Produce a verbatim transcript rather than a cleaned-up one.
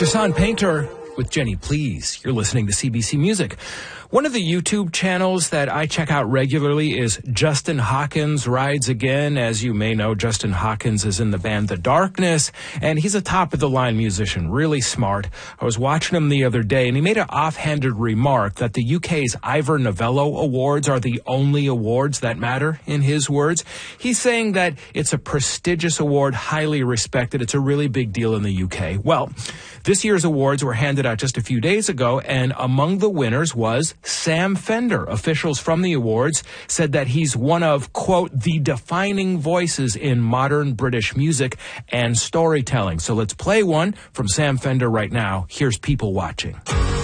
Jason Painter with Jenny Please. You're listening to C B C Music. One of the YouTube channels that I check out regularly is Justin Hawkins Rides Again. As you may know, Justin Hawkins is in the band The Darkness, and he's a top-of-the-line musician, really smart. I was watching him the other day, and he made an offhanded remark that the U K's Ivor Novello Awards are the only awards that matter, in his words. He's saying that it's a prestigious award, highly respected. It's a really big deal in the U K. Well, this year's awards were handed out just a few days ago, and among the winners was Sam Fender. Officials from the awards said that he's one of, quote, the defining voices in modern British music and storytelling. So let's play one from Sam Fender right now. Here's People Watching.